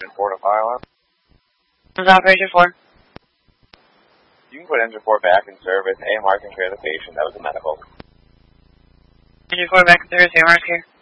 engine 4 to file on. This is operator 4. You can put engine 4 back in service. AMR can clear the patient. That was the medical. Engine 4 back in service, AMR's here.